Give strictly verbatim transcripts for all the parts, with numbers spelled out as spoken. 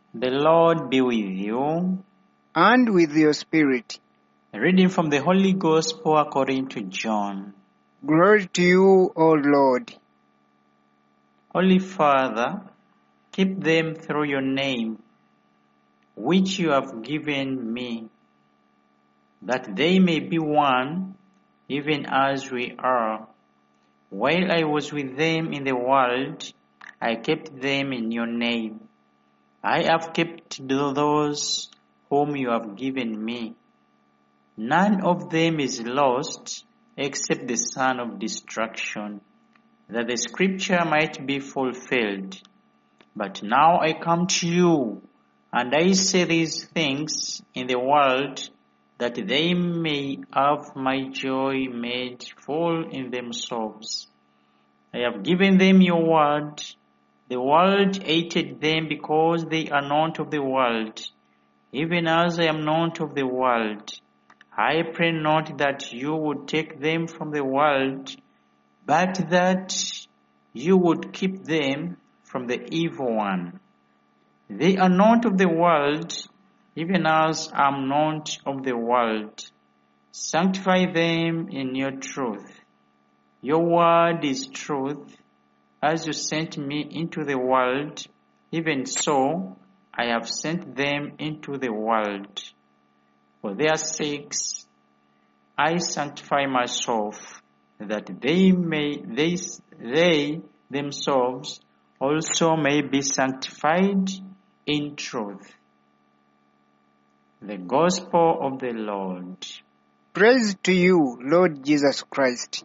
The Lord be with you. And with your spirit. A reading from the Holy Gospel according to John. Glory to you, O Lord. Holy Father, keep them through your name, which you have given me, that they may be one, even as we are. While I was with them in the world, I kept them in your name. I have kept those whom you have given me. None of them is lost except the son of destruction, that the scripture might be fulfilled. But now I come to you, and I say these things in the world, that they may have my joy made full in themselves. I have given them your word. The world hated them because they are not of the world, even as I am not of the world. I pray not that you would take them from the world, but that you would keep them from the evil one. They are not of the world, even as I am not of the world. Sanctify them in your truth. Your word is truth. As you sent me into the world, even so I have sent them into the world. For their sakes I sanctify myself, that they may they, they themselves also may be sanctified in truth. The Gospel of the Lord. Praise to you, Lord Jesus Christ.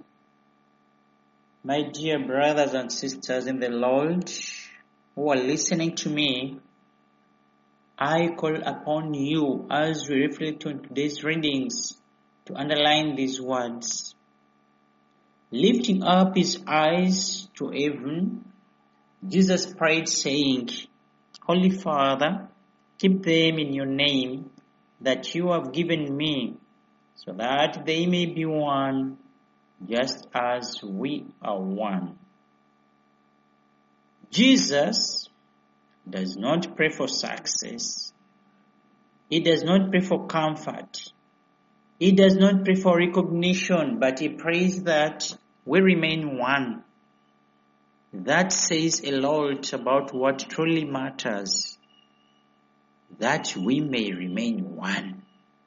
My dear brothers and sisters in the Lord who are listening to me, I call upon you as we reflect on today's readings to underline these words. Lifting up his eyes to heaven, Jesus prayed saying, Holy Father, keep them in your name that you have given me, so that they may be one, just as we are one. Jesus does not pray for success. He does not pray for comfort. He does not pray for recognition, but he prays that we remain one. That says a lot about what truly matters, that we may remain one.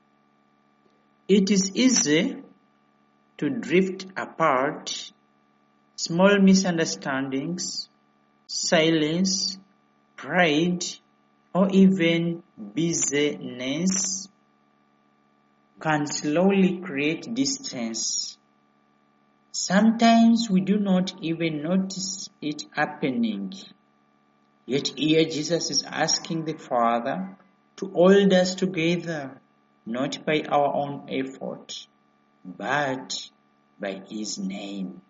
It is easy to drift apart, small misunderstandings, silence, pride, or even busyness can slowly create distance. Sometimes we do not even notice it happening. Yet here Jesus is asking the Father to hold us together, not by our own effort, but by His name.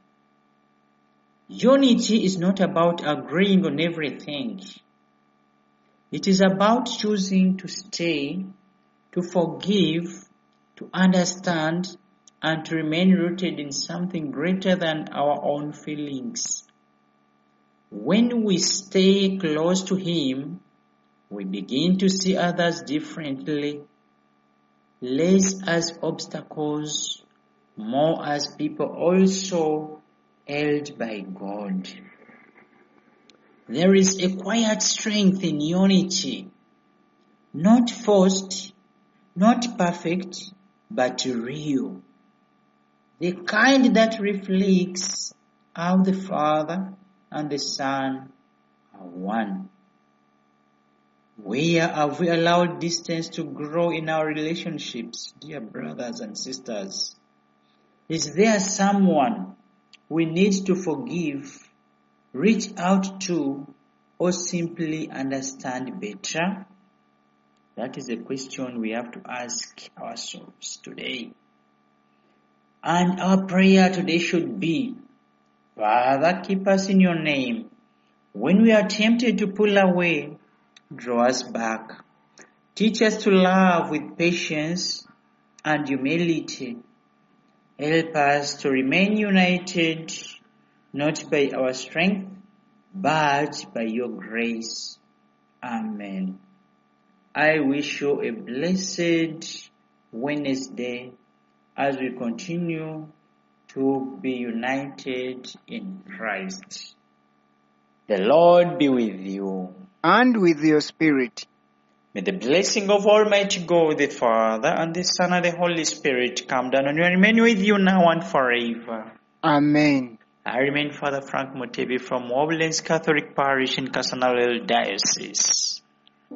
Unity is not about agreeing on everything. It is about choosing to stay, to forgive, to understand, and to remain rooted in something greater than our own feelings. When we stay close to Him, we begin to see others differently, less as obstacles, more as people also held by God. There is a quiet strength in unity, not forced, not perfect, but real. The kind that reflects how the Father and the Son are one. Where have we allowed distance to grow in our relationships, dear brothers and sisters? Is there someone we need to forgive, reach out to, or simply understand better? That is a question we have to ask ourselves today. And our prayer today should be, Father, keep us in your name. When we are tempted to pull away, draw us back. Teach us to love with patience and humility. Help us to remain united, not by our strength, but by your grace. Amen. I wish you a blessed Wednesday as we continue to be united in Christ. The Lord be with you. And with your spirit. May the blessing of Almighty God, the Father, and the Son, and the Holy Spirit come down on you and remain with you now and forever. Amen. I remain Father Frank Mutebi from Wobblins Catholic Parish in Casanova Diocese.